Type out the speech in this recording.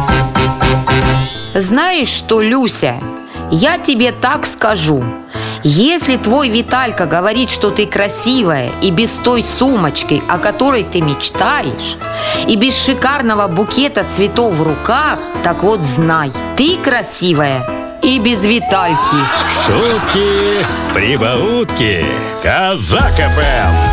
Знаешь что, Люся, я тебе так скажу. Если твой Виталька говорит, что ты красивая и без той сумочки, о которой ты мечтаешь, и без шикарного букета цветов в руках, так вот знай, ты красивая и без Витальки. Шутки, прибаутки, Казак ФМ.